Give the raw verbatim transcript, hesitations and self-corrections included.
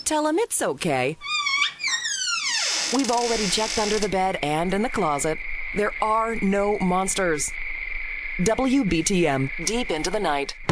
Tell him it's okay. We've already checked under the bed and in the closet. There are no monsters. W B T M, deep into the night.